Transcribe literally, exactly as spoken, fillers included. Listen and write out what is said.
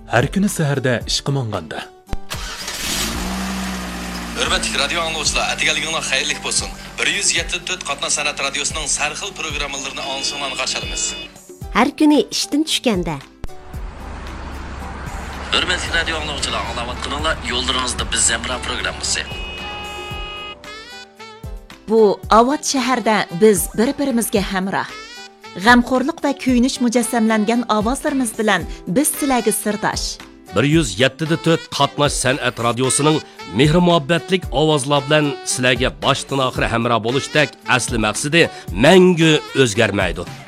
Her kuni saharda ishqa monganda. Hürmetli radyo anlayıcılar, atigaliginglar xayrli bo'lsin. bir yuz yetti to'rt Qatnoq san'at radiosining sarxil programmalarini ansondan qarshilamiz. Har kuni ishdan tushganda. Hürmetli radyo anlayıcılar, anlayotganinglar yo'llaringizda biz Zemra programmasi. Bu Avot shaharda biz bir-birimizga hamroh. G'amxo'rlik va kuyinish mujassamlangan ovozlarimiz bilan biz sizlarga sirdosh. bir yuz yetti to'rt Qatnoq san'at radiosining mehr muhabbatlik ovozlar bilan sizlarga boshdan oxir hamroh bo'lishdek asli maqsadi mangu o'zgarmaydi.